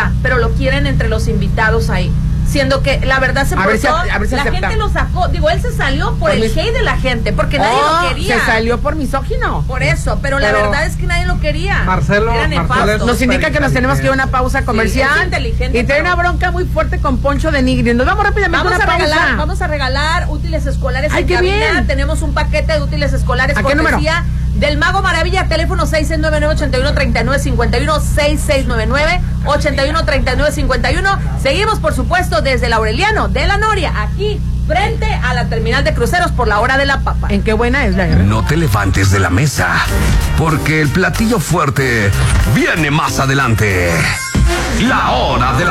quería, pero lo quieren entre los invitados ahí. Siendo que la verdad se portó, a ver si la acepta. gente lo sacó, digo, él se salió por el hate de la gente, porque nadie lo quería. Se salió por misógino. Por eso, pero la verdad es que nadie lo quería. Marcelo nos indica que nos tenemos que ir a una pausa comercial. Sí, es inteligente, y tiene una bronca muy fuerte con Poncho de Nigri. Nos vamos rápidamente a una pausa. Vamos a regalar útiles escolares. ¡Ay, en qué cabina. bien! Tenemos un paquete de útiles escolares. ¿A qué número? Del Mago Maravilla, teléfono 6699-813951, 6699-813951. Seguimos, por supuesto, desde la Aureliano de la Noria, aquí, frente a la terminal de cruceros por la hora de la papa. ¿En qué buena es la guerra? No te levantes de la mesa, porque el platillo fuerte viene más adelante. La hora de la